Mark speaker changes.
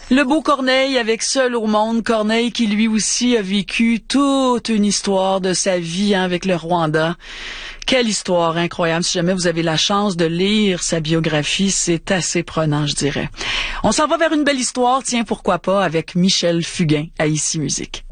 Speaker 1: Le beau Corneille avec Seul au monde. Corneille qui lui aussi a vécu toute une histoire de sa vie avec le Rwanda. Quelle histoire incroyable. Si jamais vous avez la chance de lire sa biographie, c'est assez prenant, je dirais. On s'en va vers une belle histoire, tiens, pourquoi pas, avec Michel Fugain à Ici Musique.